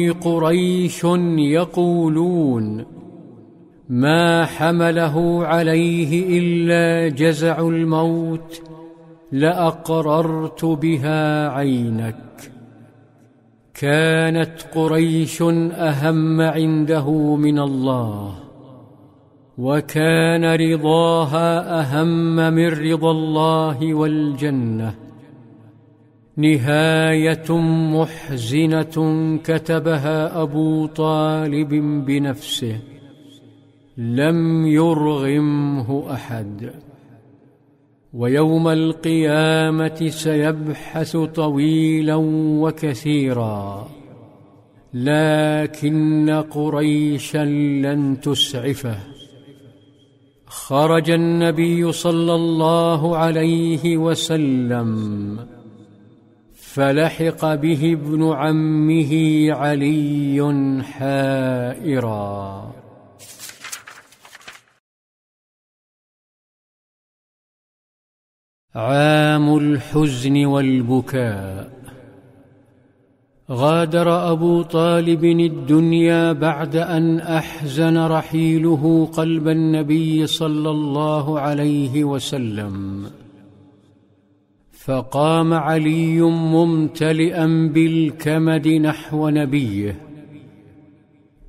قريش يقولون: ما حمله عليه إلا جزع الموت لأقررت بها عينك. كانت قريش أهم عنده من الله، وكان رضاها أهم من رضا الله والجنة. نهاية محزنة كتبها أبو طالب بنفسه، لم يرغمه أحد. ويوم القيامة سيبحث طويلا وكثيرا، لكن قريشا لن تسعفه. خرج النبي صلى الله عليه وسلم، فلحق به ابن عمه علي حائرا. عام الحزن والبكاء. غادر أبو طالب الدنيا بعد أن أحزن رحيله قلب النبي صلى الله عليه وسلم، فقام علي ممتلئا بالكمد نحو نبيه،